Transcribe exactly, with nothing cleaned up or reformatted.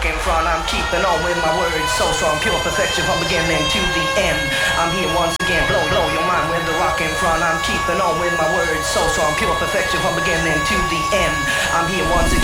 in front. I'm keeping on with my words, so strong, pure perfection from beginning to the end. I'm here once again, blow, blow your mind with the rock in front. I'm keeping on with my words, so strong, pure perfection from beginning to the end. I'm here once again.